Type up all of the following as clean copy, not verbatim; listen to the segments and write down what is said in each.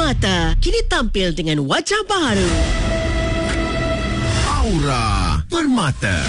Permata kini tampil dengan wajah baru. Aura Permata.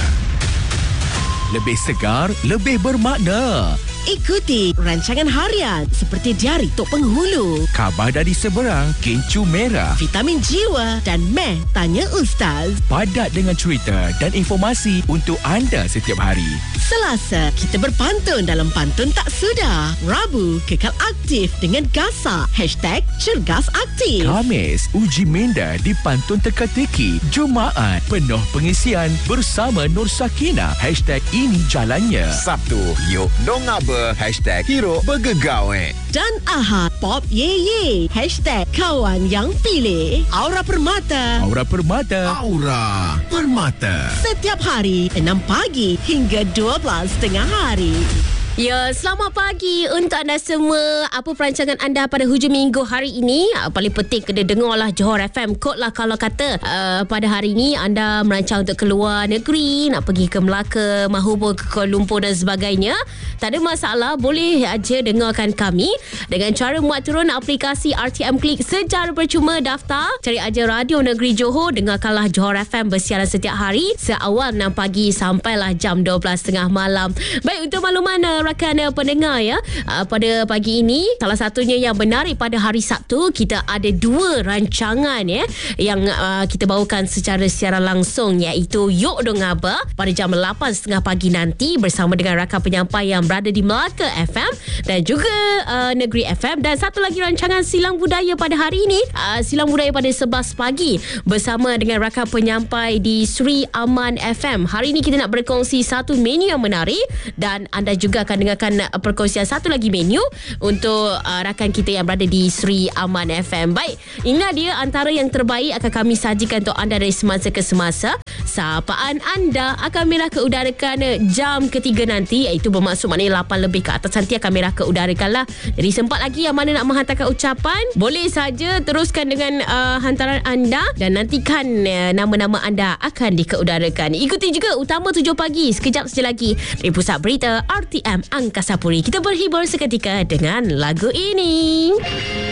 Lebih segar, lebih bermakna. Ikuti rancangan harian seperti Diari Tok Penghulu, Khabar dari Seberang, Kencur Merah. Vitamin Jiwa dan Meh Tanya Ustaz. Padat dengan cerita dan informasi untuk anda setiap hari. Selasa, kita berpantun dalam Pantun Tak Sudah. Rabu, kekal aktif dengan Gasak. #Cergas Aktif. Khamis, uji minda di Pantun Teka-teki. Jumaat, penuh pengisian bersama Nur Sakina. #Ini Jalannya. Sabtu, yuk dong apa. #Hero Bergegawe. Dan Ahad, Pop Ye Ye. #Kawan Yang Pilih. Aura Permata. Aura Permata. Aura Permata. Setiap hari 6 pagi hingga 12 tengah hari. Ya, selamat pagi untuk anda semua. Apa perancangan anda pada hujung minggu hari ini? Paling penting kena dengarlah Johor FM Kot lah kalau kata pada hari ini anda merancang untuk keluar negeri, nak pergi ke Melaka, maupun ke Kuala Lumpur dan sebagainya. Tak ada masalah, boleh aja dengarkan kami dengan cara muat turun aplikasi RTM Klik secara percuma. Daftar, cari aja Radio Negeri Johor, dengarkanlah Johor FM bersiaran setiap hari seawal 6 pagi sampailah jam 12.30 malam. Baik, untuk makluman rakan pendengar ya, pada pagi ini salah satunya yang menarik pada hari Sabtu, kita ada 2 rancangan ya yang kita bawakan secara siaran langsung, iaitu Yok Dong Aba pada jam 8.30 pagi nanti bersama dengan rakan penyampai yang berada di Melaka FM dan juga Negeri FM. Dan satu lagi rancangan Silang Budaya pada hari ini, Silang Budaya pada 11 pagi bersama dengan rakan penyampai di Sri Aman FM. Hari ini kita nak berkongsi satu menu yang menarik dan anda juga akan dengarkan perkongsian satu lagi menu untuk rakan kita yang berada di Sri Aman FM. Baik, inilah dia antara yang terbaik akan kami sajikan untuk anda dari semasa ke semasa. Sapaan anda akan merah ke udarakan jam ketiga nanti, iaitu bermaksud maknanya 8 lebih ke atas nanti akan merah ke udarakan lah. Jadi sempat lagi yang mana nak menghantarkan ucapan, boleh saja teruskan dengan hantaran anda dan nantikan nama-nama anda akan dikeudarakan. Ikuti juga Utama 7 pagi sekejap saja lagi dari Pusat Berita RTM Angkasa Puri. Kita berhibur seketika dengan lagu ini.